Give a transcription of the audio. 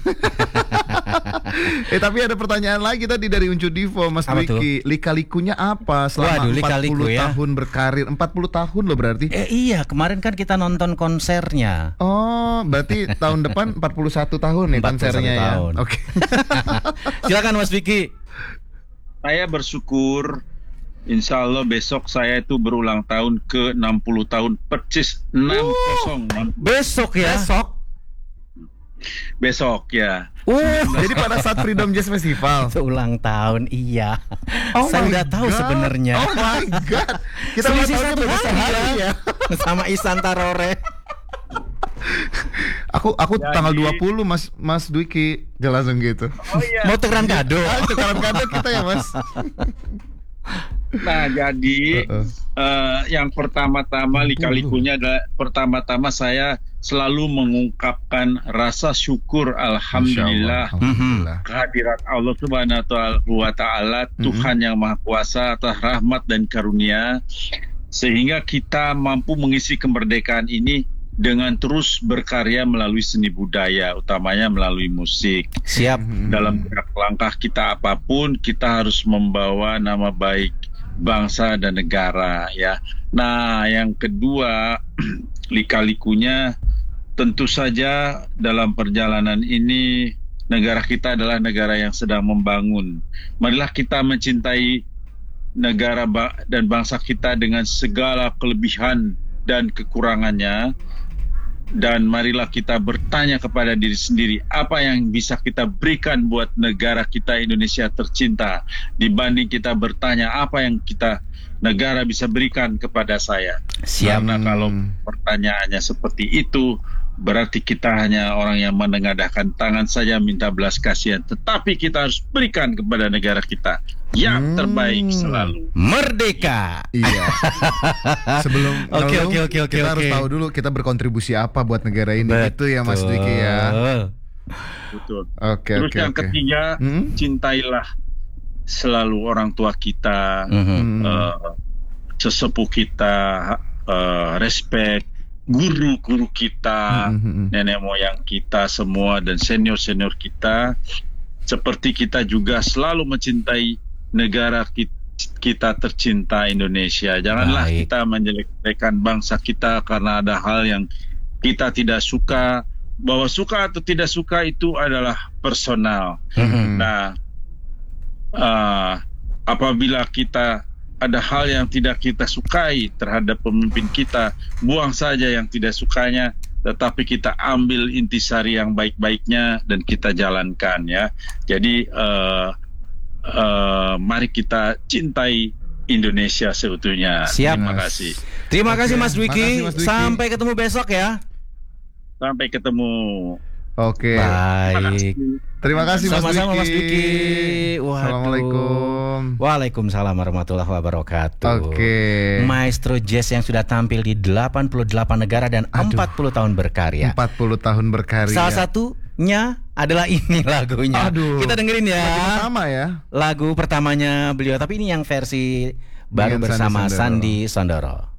Tapi ada pertanyaan lagi tadi dari Uncu Divo, Mas Apa Dwiki. Lika-likunya apa selama Waduh, 40 lika-liku ya. tahun berkarir? 40 tahun loh berarti. Iya, kemarin kan kita nonton konsernya. Oh, berarti tahun depan 41 tahun nih 41 konsernya tahun. ya. Oke. Silakan Mas Dwiki. Saya bersyukur, insya Allah besok saya itu berulang tahun ke 60 tahun persis 60. Besok ya. Besok ya. Jadi pada saat Freedom Jazz Festival. Itu ulang tahun, iya. Oh Saya my udah tahu God. sebenarnya. Oh my god. Kita Selisih ulang tahunnya satu baru hari sehari ya. Sama Isan Tarore. Aku Jadi- tanggal 20 Mas Dwiki. Dia langsung gitu. Oh iya. Mau tukeran kado. Tukaran kado kita ya, Mas. Nah, jadi yang pertama-tama lika-likunya adalah pertama-tama saya selalu mengungkapkan rasa syukur alhamdulillah Alhamdulillah. kehadirat Allah Subhanahu wa taala, Tuhan yang Maha Kuasa atas rahmat dan karunia sehingga kita mampu mengisi kemerdekaan ini dengan terus berkarya melalui seni budaya, utamanya melalui musik. Siap. Dalam gerak langkah kita apapun, kita harus membawa nama baik bangsa dan negara ya. Nah, yang kedua, lika-likunya tentu saja dalam perjalanan ini negara kita adalah negara yang sedang membangun. Marilah kita mencintai negara dan bangsa kita dengan segala kelebihan dan kekurangannya. Dan marilah kita bertanya kepada diri sendiri, apa yang bisa kita berikan buat negara kita Indonesia tercinta, dibanding kita bertanya apa yang negara bisa berikan kepada saya. Siap. Karena kalau pertanyaannya seperti itu, berarti kita hanya orang yang menengadahkan tangan saja minta belas kasihan, tetapi kita harus berikan kepada negara kita yang terbaik selalu. Merdeka. Iya. Sebelum Oke, lalu, oke. kita harus tahu dulu kita berkontribusi apa buat negara ini. Itu ya Mas Dwiki ya. Betul. Oke. Terus yang ketiga, cintailah selalu orang tua kita, sesepuh kita, respect guru-guru kita, nenek moyang kita semua dan senior-senior kita. Seperti kita juga selalu mencintai negara kita tercinta Indonesia. Janganlah kita menjelek-jelekan bangsa kita karena ada hal yang kita tidak suka. Bahwa suka atau tidak suka itu adalah personal. Nah, apabila kita ada hal yang tidak kita sukai terhadap pemimpin kita, buang saja yang tidak sukanya, tetapi kita ambil intisari yang baik-baiknya dan kita jalankan ya. Jadi mari kita cintai Indonesia seutuhnya. Siap. Terima kasih. Terima kasih Mas Dwiki. Makasih, Mas Dwiki. Sampai ketemu besok ya. Sampai ketemu. Oke. Baik. Terima kasih Mas Sama-sama Mas Dwiki. Dwiki. Waduh. Assalamualaikum. Waalaikumsalam warahmatullahi wabarakatuh. Oke. Maestro jazz yang sudah tampil di 88 negara dan 40 tahun berkarya. 40 tahun berkarya. Salah satunya adalah ini lagunya. Aduh. Kita dengerin ya. Lagu pertama ya. Lagu pertamanya beliau, tapi ini yang versi baru Dengan bersama Sandi Sandi Sondoro.